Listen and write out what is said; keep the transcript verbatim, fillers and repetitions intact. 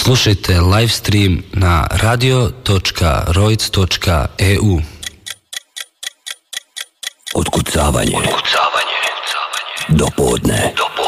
Slušajte live stream na radio točka rojc točka e u. Otkucavanje. Do podne. Do podne.